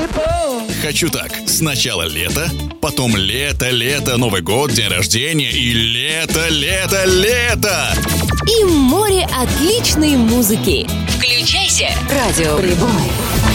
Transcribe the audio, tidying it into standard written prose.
Хочу так. Сначала лето, потом лето, Новый год, день рождения и лето. И море отличной музыки. Включайся, Радио Прибой.